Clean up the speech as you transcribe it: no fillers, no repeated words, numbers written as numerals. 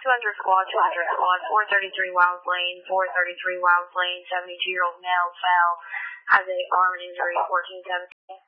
200 squad, 433 Wiles Lane, 433 Wiles Lane, 72-year-old male fell, has a arm injury, 1417.